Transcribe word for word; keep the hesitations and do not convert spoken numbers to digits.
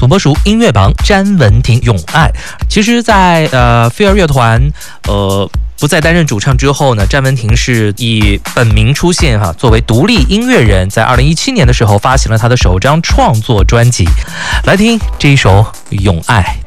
土拨鼠音乐榜詹雯婷《永爱》。其实在呃飞儿乐团呃不再担任主唱之后呢，詹雯婷是以本名出现哈，作为独立音乐人，在二零一七年的时候发行了他的首张创作专辑。来听这一首《永爱》。